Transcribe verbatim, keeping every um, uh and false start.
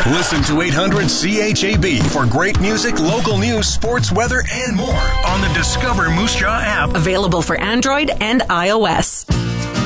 Listen to eight hundred C H A B for great music, local news, sports, weather, and more on the Discover Moose Jaw app. Available for Android and iOS.